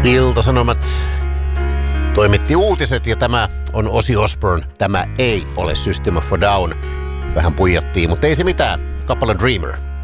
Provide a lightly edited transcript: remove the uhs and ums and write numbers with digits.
Ilta-Sanomat toimitti uutiset ja tämä on Ozzy Osbourne. Tämä ei ole System of a Down. Vähän puijattiin, mutta ei se mitään. Kappale Dreamer.